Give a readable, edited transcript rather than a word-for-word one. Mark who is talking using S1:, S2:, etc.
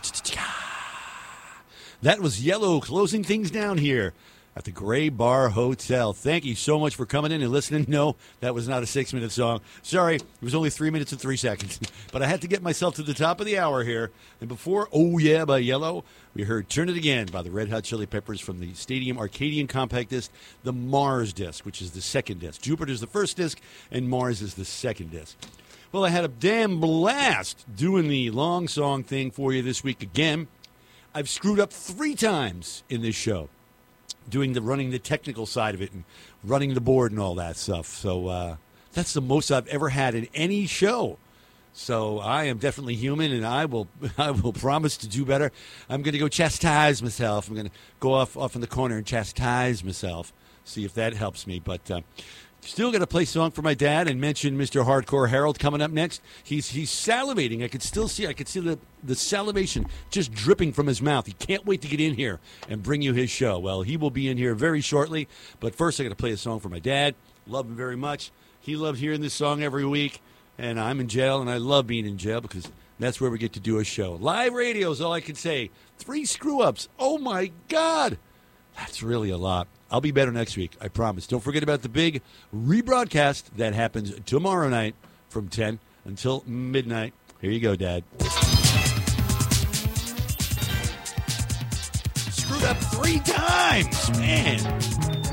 S1: That was Yellow closing things down here at the Gray Bar Hotel. Thank you so much for coming in and listening. No, that was not a 6-minute song. Sorry, it was only 3 minutes and 3 seconds. But I had to get myself to the top of the hour here. And before Oh Yeah by Yellow, we heard Turn It Again by the Red Hot Chili Peppers from the Stadium Arcadian Compact Disc, the Mars disc, which is the second disc. Jupiter's the first disc, and Mars is the second disc. Well, I had a damn blast doing the long song thing for you this week again. I've screwed up 3 times in this show, running the technical side of it and running the board and all that stuff. So that's the most I've ever had in any show. So I am definitely human, and I will promise to do better. I'm going to go chastise myself. I'm going to go off in the corner and chastise myself, see if that helps me. But still got to play a song for my dad and mention Mr. Hardcore Harold coming up next. He's salivating. I could see the salivation just dripping from his mouth. He can't wait to get in here and bring you his show. Well, he will be in here very shortly. But first, I got to play a song for my dad. Love him very much. He loved hearing this song every week. And I'm in jail, and I love being in jail because that's where we get to do a show. Live radio is all I can say. 3 screw-ups. Oh, my God. That's really a lot. I'll be better next week, I promise. Don't forget about the big rebroadcast that happens tomorrow night from 10 until midnight. Here you go, Dad. Screwed up 3 times, man.